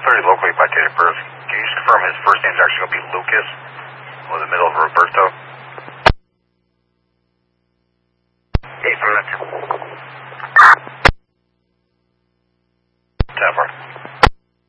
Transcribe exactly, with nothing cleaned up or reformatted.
thirty locally by date of birth. Can you just confirm his first name is actually going to be Lucas, or the middle of Roberto? Eight minutes. Ten four.